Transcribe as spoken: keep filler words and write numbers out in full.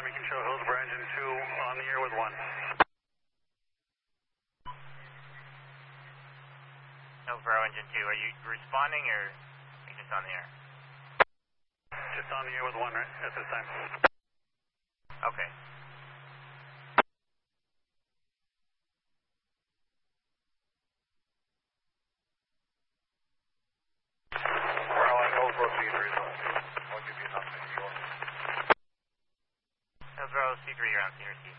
Army Control, Hillsborough Engine two on the air with one. Hillsborough Engine two, are you responding or are you just on the air? Just on the air with one right at this time. Okay. Caroline, Hillsborough C three is on. I'll give you an update. Hillsborough C three, you're on C R C.